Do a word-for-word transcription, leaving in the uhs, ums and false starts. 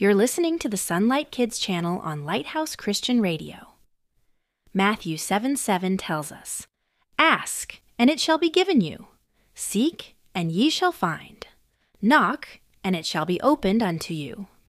You're listening to the Sunlight Kids channel on Lighthouse Christian Radio. Matthew seven seven tells us, "Ask, and it shall be given you. Seek, and ye shall find. Knock, and it shall be opened unto you.